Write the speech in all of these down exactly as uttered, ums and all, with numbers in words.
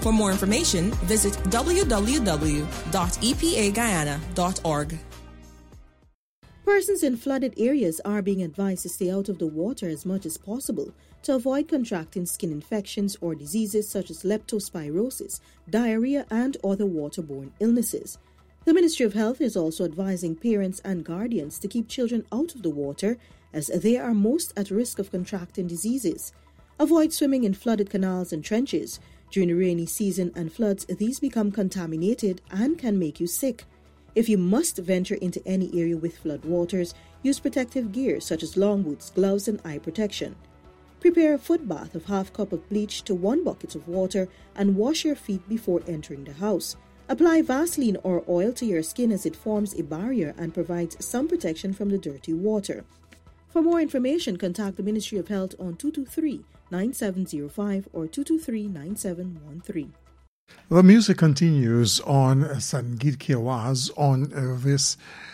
For more information, visit w w w dot e p a guyana dot org. Persons in flooded areas are being advised to stay out of the water as much as possible to avoid contracting skin infections or diseases such as leptospirosis, diarrhea, and other waterborne illnesses. The Ministry of Health is also advising parents and guardians to keep children out of the water as they are most at risk of contracting diseases. Avoid swimming in flooded canals and trenches. During the rainy season and floods, these become contaminated and can make you sick. If you must venture into any area with flood waters, use protective gear such as long boots, gloves, and eye protection. Prepare a foot bath of half cup of bleach to one bucket of water and wash your feet before entering the house. Apply Vaseline or oil to your skin as it forms a barrier and provides some protection from the dirty water. For more information, contact the Ministry of Health on two two three, nine seven zero five or two two three, nine seven one three. The music continues on Sangeet Ki Awaaz on uh, this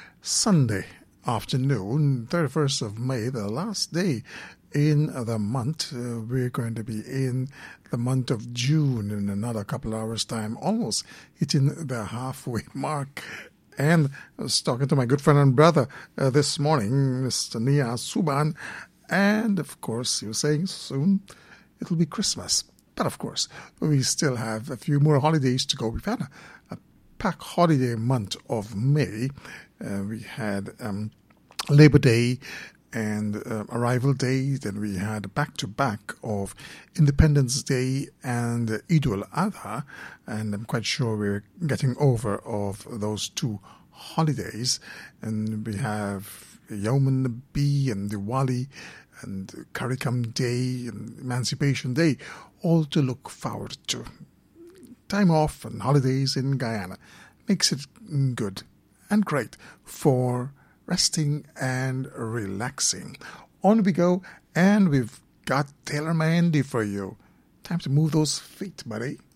Sunday afternoon, thirty-first of May, the last day in the month. Uh, we're going to be in the month of June in another couple hours' time, almost hitting the halfway mark. And I was talking to my good friend and brother uh, this morning, Mister Nia Suban, and of course he was saying soon it'll be Christmas. But of course, we still have a few more holidays to go. We've had a, a packed holiday month of May. Uh, we had um, Labor Day and uh, Arrival Day. Then we had back-to-back of Independence Day and Eid al-Adha. And I'm quite sure we're getting over of those two holidays. And we have Yom Nabi and Diwali and Caricom Day and Emancipation Day, all to look forward to. Time off and holidays in Guyana makes it good and great for resting and relaxing. On we go, and we've got Taylor Mandy for you. Time to move those feet, buddy.